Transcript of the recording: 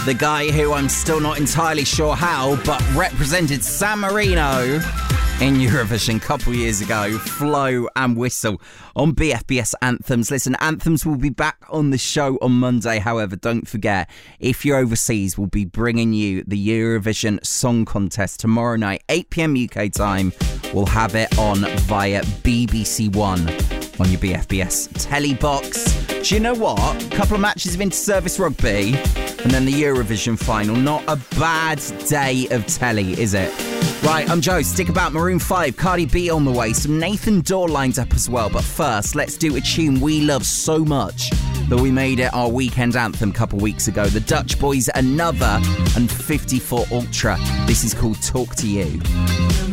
The guy who I'm still not entirely sure how, but represented San Marino in Eurovision a couple years ago, Flow and Whistle on BFBS Anthems. Listen, Anthems will be back on the show on Monday. However, don't forget, if you're overseas, we'll be bringing you the Eurovision Song Contest tomorrow night, 8 p.m. UK time. We'll have it on via BBC One on your BFBS telly box. Do you know what? A couple of matches of inter-service rugby and then the Eurovision final. Not a bad day of telly, is it? Right, I'm Joe. Stick about. Maroon 5, Cardi B on the way. Some Nathan Dorr lined up as well. But first, let's do a tune we love so much that we made it our weekend anthem a couple weeks ago. The Dutch Boys, Another, and 54 Ultra. This is called Talk to You.